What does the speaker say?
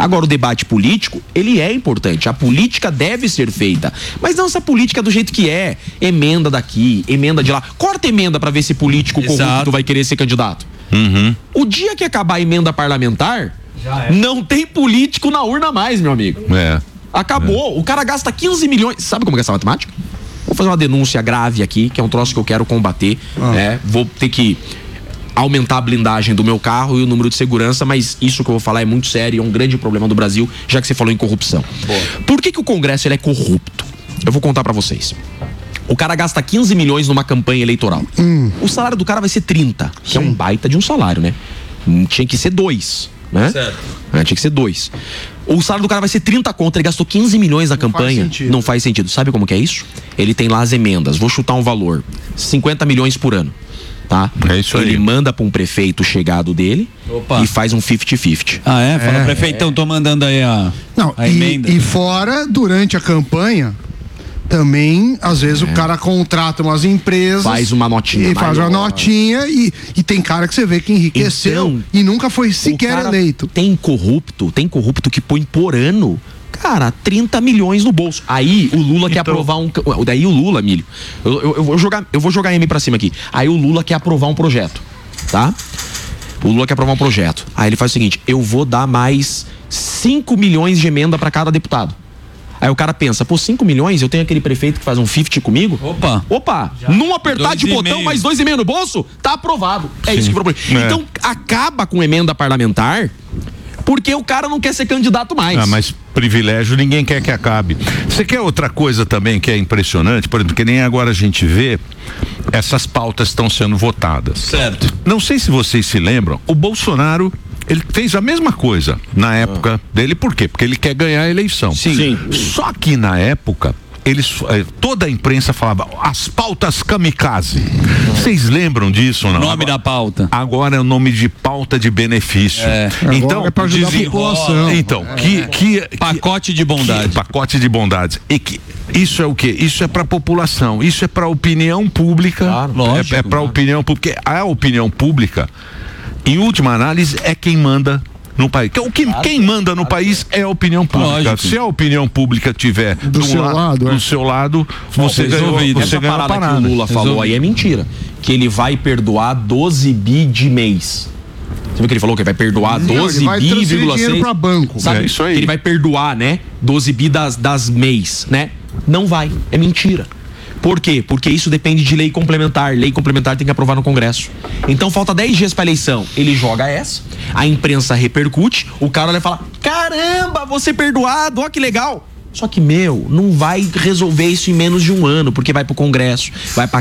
Agora, o debate político, ele é importante. A política deve ser feita. Mas não essa política do jeito que é. Emenda daqui, emenda de lá. Corta emenda pra ver se político corrupto vai querer ser candidato. O dia que acabar a emenda parlamentar, não tem político na urna mais, meu amigo. Acabou. O cara gasta 15 milhões. Sabe como é essa matemática? Vou fazer uma denúncia grave aqui, que é um troço que eu quero combater. Vou ter que aumentar a blindagem do meu carro e o número de segurança, mas isso que eu vou falar é muito sério, é um grande problema do Brasil, já que você falou em corrupção. Por que o Congresso ele é corrupto? Eu vou contar pra vocês. O cara gasta 15 milhões numa campanha eleitoral. O salário do cara vai ser 30, que é um baita de um salário, né? Tinha que ser 2, né? Certo. Tinha que ser 2. O salário do cara vai ser 30 conto, ele gastou 15 milhões na campanha. Não faz sentido. Sabe como que é isso? Ele tem lá as emendas, vou chutar um valor, 50 milhões por ano. Tá? É isso aí. Ele manda pra um prefeito chegado dele e faz um 50-50. Fala, prefeitão, tô mandando aí a emenda. E fora, durante a campanha, também, às vezes, o cara contrata umas empresas. Faz uma notinha. E faz uma notinha e tem cara que você vê que enriqueceu então, e nunca foi sequer eleito. Tem corrupto que põe por ano, cara, 30 milhões no bolso. Aí o Lula quer aprovar um... Daí o Lula, Milho, eu vou jogar M pra cima aqui. Aí o Lula quer aprovar um projeto, tá? O Lula quer aprovar um projeto. Aí ele faz o seguinte, eu vou dar mais 5 milhões de emenda pra cada deputado. Aí o cara pensa, 5 milhões, eu tenho aquele prefeito que faz um 50 comigo. Opa, num apertar de botão, mais 2,5 no bolso, tá aprovado. É isso que é o problema. Então, acaba com emenda parlamentar, porque o cara não quer ser candidato mais. Mas privilégio ninguém quer que acabe. Você quer outra coisa também que é impressionante? Por exemplo, que nem agora a gente vê, essas pautas estão sendo votadas. Certo. Não sei se vocês se lembram, o Bolsonaro, ele fez a mesma coisa na época dele. Por quê? Porque ele quer ganhar a eleição. Sim. Só que na época, toda a imprensa falava as pautas kamikaze. Vocês lembram disso ou não? Nome da pauta. Agora é o nome de pauta de benefício. Então, é pra ajudar a população. Então, pacote de bondade. Pacote de bondades. E que isso é o quê? Isso é pra população. Isso é pra opinião pública. Claro, lógico, é pra opinião pública. Porque a opinião pública, em última análise, é quem manda no país. Quem manda no país é a opinião pública. Lógico. Se a opinião pública tiver do seu lado, você ganhou Essa parada que o Lula falou aí é mentira. Que ele vai perdoar 12 bi de mês. Você viu que ele falou que ele vai perdoar 12 ele vai transferir dinheiro pra banco. Sabe? Isso aí. Que ele vai perdoar, né? 12 bi das mês, né? Não vai. É mentira. Por quê? Porque isso depende de lei complementar. Lei complementar tem que aprovar no Congresso. Então falta 10 dias pra eleição. Ele joga essa, a imprensa repercute, o cara vai falar: caramba, vou ser perdoado, ó que legal. Só que, não vai resolver isso em menos de um ano, porque vai pro Congresso, vai pra